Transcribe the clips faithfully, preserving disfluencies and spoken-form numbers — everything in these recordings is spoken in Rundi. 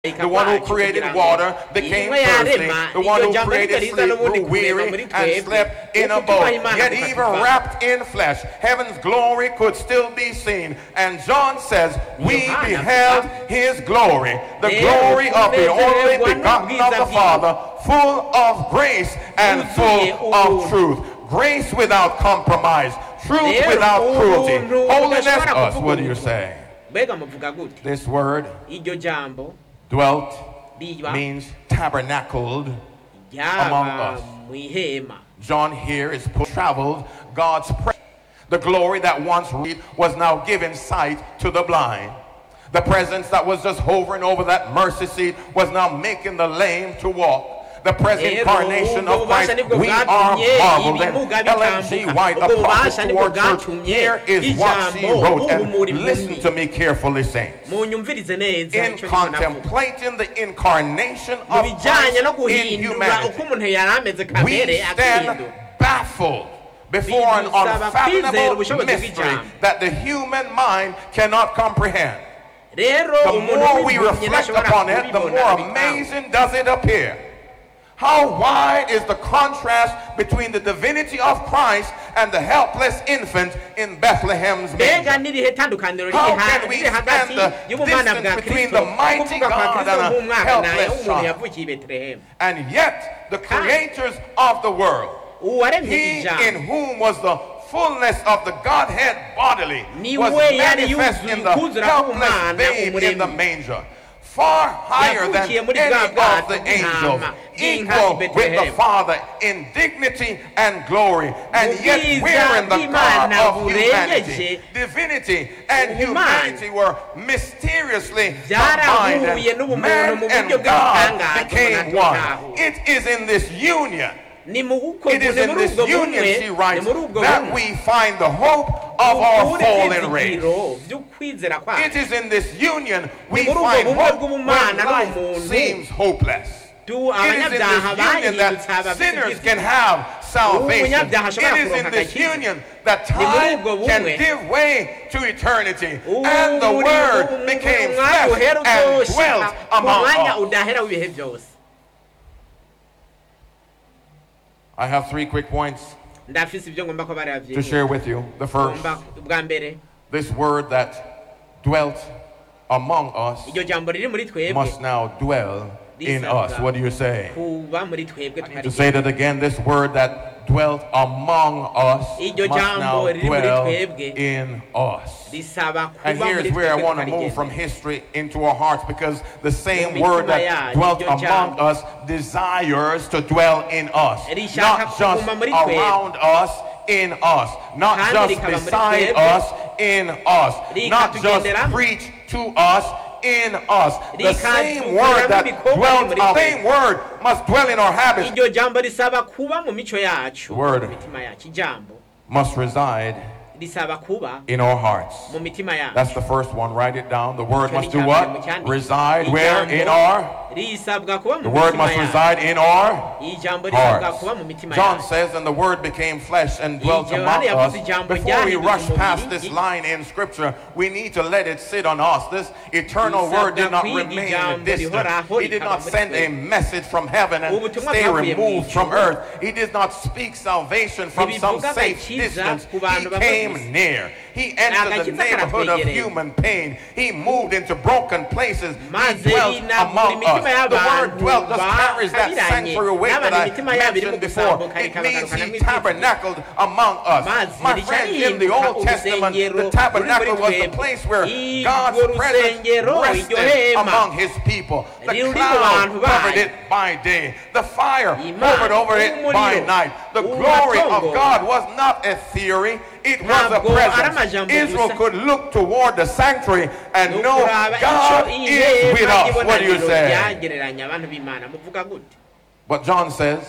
The one who created water became thirsty. The one who created sleep grew weary and slept in a boat. Yet even wrapped in flesh, heaven's glory could still be seen. And John says, we beheld his glory, the glory of the only begotten of the Father, full of grace and full of truth. Grace without compromise, truth without cruelty, holiness us. What do you say? This word dwelt means tabernacled among us. John here is traveled God's presence. The glory that once was now giving sight to the blind. The presence that was just hovering over that mercy seat was now making the lame to walk. The present incarnation of Christ, we are marveled. And Ellen G. White, a prophet toward church, here is what she wrote. And listen to me carefully, saints. In contemplating the incarnation of Christ in humanity, we stand baffled before an unfathomable mystery that the human mind cannot comprehend. The more we reflect upon it, the more amazing does it appear. How wide is the contrast between the divinity of Christ and the helpless infant in Bethlehem's manger? How can we stand the distance between the mighty God and a helpless child? And yet, the creators of the world, he in whom was the fullness of the Godhead bodily, was manifest in the helpless babe in the manger. Far higher than any of the angels, equal with the Father in dignity and glory, and yet wearing the garb of humanity. Divinity and humanity were mysteriously combined, and man and God became one. It is in this union It is in this union, she writes, that we find the hope of our fallen race. It is in this union we find hope when life seems hopeless. It is in this union that sinners can have salvation. It is in this union that time can give way to eternity. And the Word became flesh and dwelt among us. I have three quick points to share with you. The first, this word that dwelt among us must now dwell in us. What do you say? To say that again, this word that dwelt among us must now dwell in us. And here's where I want to move from history into our hearts, because the same word that dwelt among us desires to dwell in us. Not just around us, in us. Not just beside us, in us. Not just preach to us, in us. The same word that dwelt, the same word must dwell in our habits. The word must reside in our hearts. That's the first one. Write it down. The word must do what? Reside where? In our. The word must reside in our hearts. John says, and the word became flesh and dwelt among us. Before we rush past this line in Scripture, we need to let it sit on us. This eternal word did not remain in a distance. He did not send a message from heaven and stay removed from earth. He did not speak salvation from some safe distance. He came near. He entered the neighborhood of human pain. He moved into broken places. He dwelt among us. The word dwelt just carries that sanctuary weight that I mentioned before. It means he tabernacled among us. My friends, in the Old Testament, the tabernacle was the place where God's presence rested among his people. The cloud covered it by day. The fire hovered over it by night. The glory of God was not a theory. It was a presence. Israel could look toward the sanctuary and know God is with us. What do you say? But John says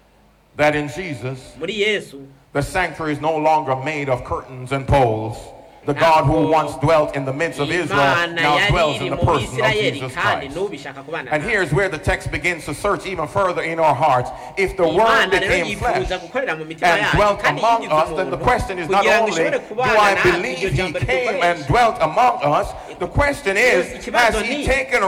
that in Jesus, the sanctuary is no longer made of curtains and poles. The God who once dwelt in the midst of Israel now dwells in the person of Jesus Christ. And here's where the text begins to search even further in our hearts. If the Word became flesh and dwelt among us, then the question is not only do I believe He came and dwelt among us, the question is, has He taken